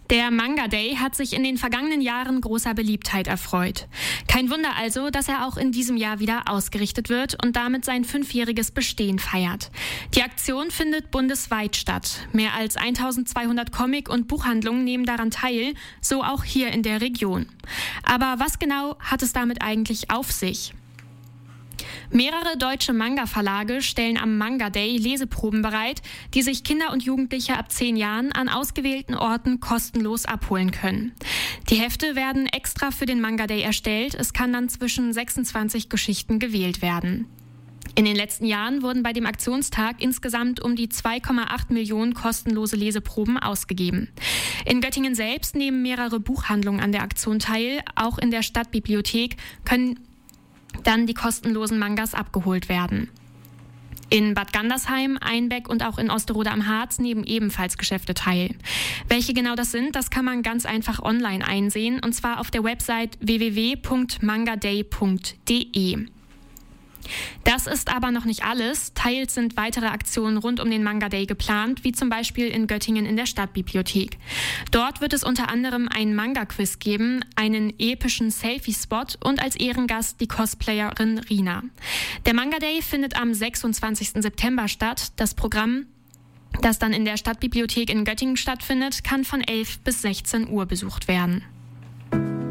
Der Manga Day hat sich in den vergangenen Jahren großer Beliebtheit erfreut. Kein Wunder also, dass er auch in diesem Jahr wieder ausgerichtet wird und damit sein 5-jähriges Bestehen feiert. Die Aktion findet bundesweit statt. Mehr als 1200 Comic- und Buchhandlungen nehmen daran teil, so auch hier in der Region. Aber was genau hat es damit eigentlich auf sich? Mehrere deutsche Manga-Verlage stellen am Manga Day Leseproben bereit, die sich Kinder und Jugendliche ab 10 Jahren an ausgewählten Orten kostenlos abholen können. Die Hefte werden extra für den Manga Day erstellt. Es kann dann zwischen 26 Geschichten gewählt werden. In den letzten Jahren wurden bei dem Aktionstag insgesamt um die 2,8 Millionen kostenlose Leseproben ausgegeben. In Göttingen selbst nehmen mehrere Buchhandlungen an der Aktion teil. Auch in der Stadtbibliothek können dann die kostenlosen Mangas abgeholt werden. In Bad Gandersheim, Einbeck und auch in Osterode am Harz nehmen ebenfalls Geschäfte teil. Welche genau das sind, das kann man ganz einfach online einsehen, und zwar auf der Website www.mangaday.de. Das ist aber noch nicht alles. Teils sind weitere Aktionen rund um den Manga Day geplant, wie zum Beispiel in Göttingen in der Stadtbibliothek. Dort wird es unter anderem einen Manga-Quiz geben, einen epischen Selfie-Spot und als Ehrengast die Cosplayerin Rina. Der Manga Day findet am 26. September statt. Das Programm, das dann in der Stadtbibliothek in Göttingen stattfindet, kann von 11 bis 16 Uhr besucht werden.